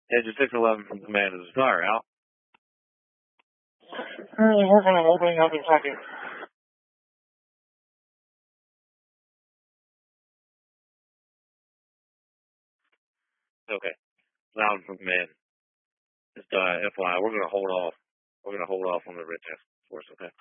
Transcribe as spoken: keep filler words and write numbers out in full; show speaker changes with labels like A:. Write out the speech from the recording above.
A: Engine six eleven from command to the star, out.
B: Uh, working on opening up in second.
A: Okay. Loud from command. Just uh, F Y I, we're going to hold off. We're going to hold off on the red task force, okay?